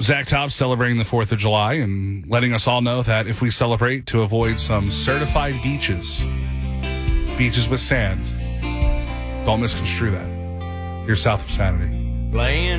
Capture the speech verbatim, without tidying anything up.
Zach Top celebrating the fourth of July and letting us all know that if we celebrate, to avoid some certified beaches, beaches with sand. Don't misconstrue that. Here's South of Sanity. Playing